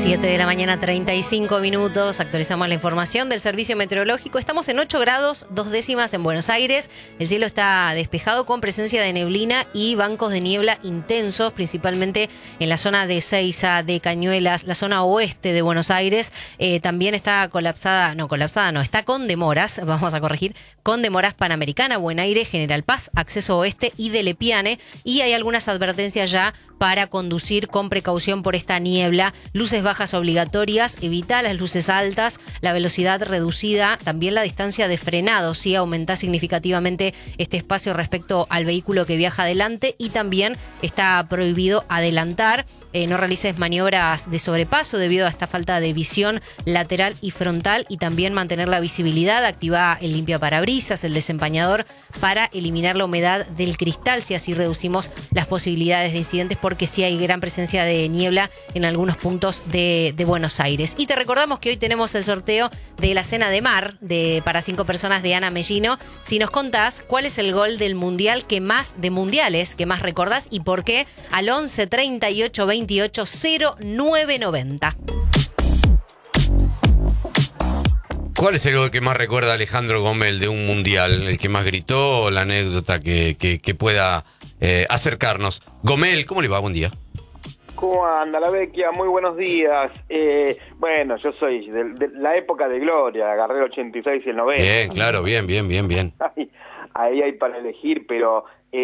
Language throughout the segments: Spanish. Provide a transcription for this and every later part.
7 de la mañana, 35 minutos. Actualizamos la información del Servicio Meteorológico. Estamos en 8 grados, 2 décimas en Buenos Aires. El cielo está despejado con presencia de neblina y bancos de niebla intensos, principalmente en la zona de Seiza, de Cañuelas, la zona oeste de Buenos Aires. También está está con demoras, vamos a corregir, con demoras Panamericana, Buen Aire, General Paz, Acceso Oeste y de Lepiane. Y hay algunas advertencias ya para conducir con precaución por esta niebla. Luces bajas obligatorias, evita las luces altas, la velocidad reducida, también la distancia de frenado, sí aumenta significativamente este espacio respecto al vehículo que viaja adelante, y también está prohibido adelantar. No realices maniobras de sobrepaso debido a esta falta de visión lateral y frontal, y también mantener la visibilidad. Activa el limpiaparabrisas, el desempañador, para eliminar la humedad del cristal, si así reducimos las posibilidades de incidentes, porque sí hay gran presencia de niebla en algunos puntos de Buenos Aires. Y te recordamos que hoy tenemos el sorteo de la cena de mar para 5 personas de Ana Mellino. Si nos contás cuál es el gol del mundial que más recordás y por qué, al 11 38 28 09 90. ¿Cuál es el gol que más recuerda Alejandro Gomel de un mundial? ¿El que más gritó o la anécdota que pueda acercarnos? Gomel, ¿cómo le va? Buen día. ¿Cómo anda la Vecchia? Muy buenos días. Bueno, yo soy de la época de gloria, agarré el 86 y el 90. Bien, claro, bien. Ahí hay para elegir, pero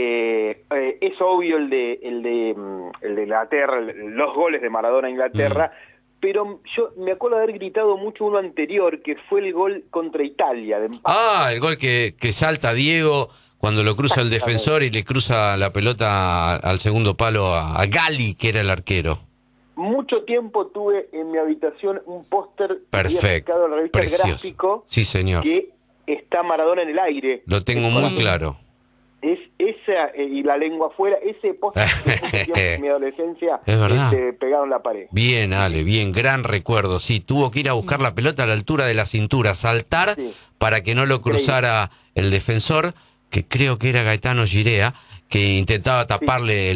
es obvio el de Inglaterra, los goles de Maradona a Inglaterra. Pero yo me acuerdo de haber gritado mucho uno anterior, que fue el gol contra Italia. De empate. El gol que salta Diego cuando lo cruza el defensor y le cruza la pelota al segundo palo a Gali, que era el arquero. Mucho tiempo tuve en mi habitación un póster perfecto, a la revista El Gráfico. Sí, señor. Que está Maradona en el aire. Lo tengo muy claro. Es esa y la lengua afuera, ese póster en mi adolescencia, es verdad, pegado en la pared. Bien, Ale, bien, gran recuerdo. Sí, tuvo que ir a buscar la pelota a la altura de la cintura, saltar para que no lo cruzara el defensor, que creo que era Gaetano Girea, que intentaba taparle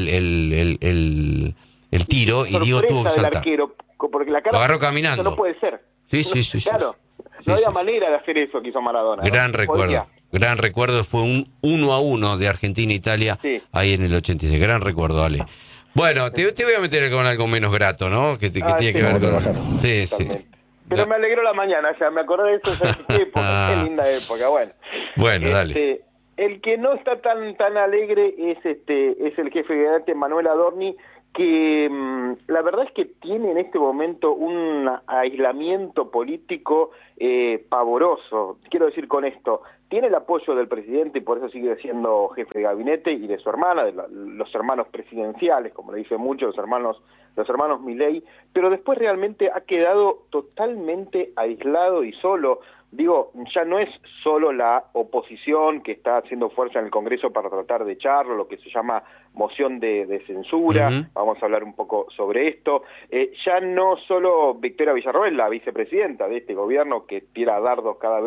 el tiro, y Diego tuvo que saltar. Arquero, porque la cara lo agarró caminando. Eso no puede ser. Sí. Claro, no había manera de hacer eso que hizo Maradona. Gran recuerdo. Podría. Gran recuerdo, fue un 1-1 de Argentina e Italia ahí en el 86. Gran recuerdo, Ale. Bueno, te voy a meter con algo menos grato, ¿no? Que tiene que ver con... Sí. Pero me alegró la mañana, ya me acordé de eso, qué época, qué linda época, Bueno, dale. El que no está tan alegre es el jefe de gabinete Manuel Adorni, que la verdad es que tiene en este momento un aislamiento político pavoroso. Quiero decir con esto, tiene el apoyo del presidente y por eso sigue siendo jefe de gabinete, y de su hermana, de los hermanos presidenciales, como le dicen muchos, los hermanos Milei, pero después realmente ha quedado totalmente aislado y solo. Digo, ya no es solo la oposición que está haciendo fuerza en el Congreso para tratar de echarlo, lo que se llama moción de censura. Vamos a hablar un poco sobre esto. Ya no solo Victoria Villarroel, la vicepresidenta de este gobierno, que tira dardos cada vez